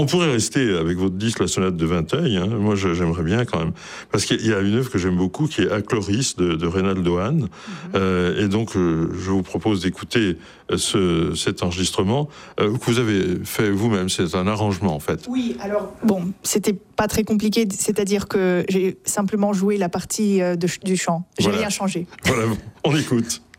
On pourrait rester avec votre disque, la sonate de Vinteuil. Hein. Moi, j'aimerais bien quand même. Parce qu'il y a une œuvre que j'aime beaucoup qui est Achloris de Reynaldo Hahn. Et donc, je vous propose d'écouter cet enregistrement que vous avez fait vous-même. C'est un arrangement, en fait. Oui, alors, bon, c'était pas très compliqué. C'est-à-dire que j'ai simplement joué la partie du chant. J'ai rien changé. Voilà, on écoute.